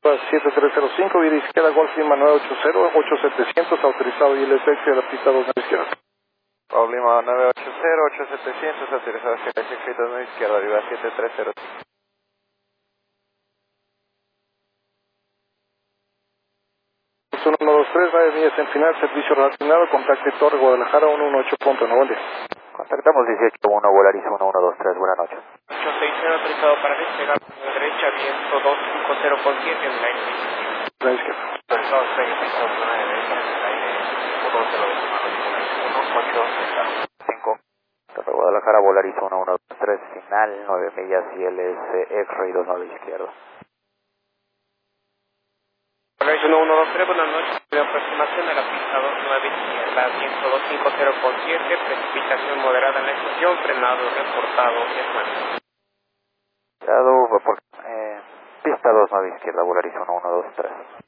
7305, vía izquierda, Golf Lima 980, 8700, autorizado y el sexy de la pista 2 izquierda. Golf Lima 980, 8700, autorizado hacia el sexy 2 izquierda, viva 7305. 123, 9 millas en final, servicio relacionado, contacte Torre Guadalajara 118.9. Contactamos 181, Volaris 1123, buenas noches. 860 autorizado para despegar a la derecha, viento 250 con 7 en la aire. La izquierda. Autorizado 660 a la derecha, en el aire 120, 5. Torre Guadalajara, Volaris 1123, final, 9 millas y él es X-Ray 29 izquierdo. Volaris 1123, buenas noches. De aproximación a la pista 29 izquierda, viento 250 con 7, precipitación moderada en la estación, frenado reportado en mano. Pista 29 izquierda, Volaris 1123.